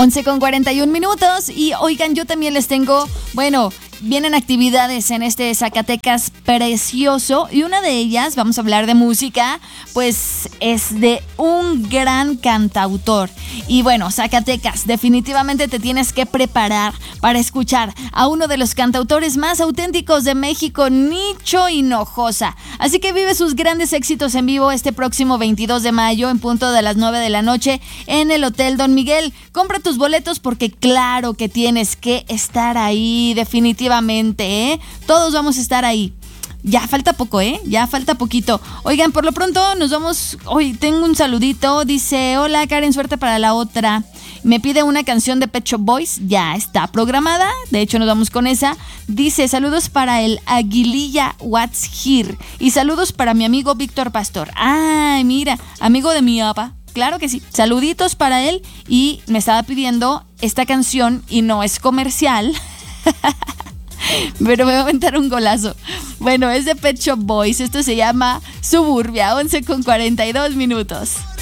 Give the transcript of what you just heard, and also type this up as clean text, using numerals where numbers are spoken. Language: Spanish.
11:41 y oigan, yo también les tengo, vienen actividades en este Zacatecas precioso y una de ellas, vamos a hablar de música, pues es de un gran cantautor. Y bueno, Zacatecas, definitivamente te tienes que preparar para escuchar a uno de los cantautores más auténticos de México, Nicho Hinojosa. Así que vive sus grandes éxitos en vivo este próximo 22 de mayo en punto de las 9 de la noche en el Hotel Don Miguel. Compra tus boletos porque claro que tienes que estar ahí, definitivamente, ¿eh? Todos vamos a estar ahí. Ya falta poco, ya falta poquito. Oigan, por lo pronto nos vamos. Hoy tengo un saludito. Dice: hola Karen, suerte para la otra. Me pide una canción de Pet Shop Boys. Ya está programada. De hecho, nos vamos con esa. Dice: saludos para el Aguililla What's Here. Y saludos para mi amigo Víctor Pastor. Ay, mira, amigo de mi papá. Claro que sí. Saluditos para él. Y me estaba pidiendo esta canción y no es comercial. Pero me va a aventar un golazo. Bueno, es de Pet Shop Boys. Esto se llama Suburbia. 11:42.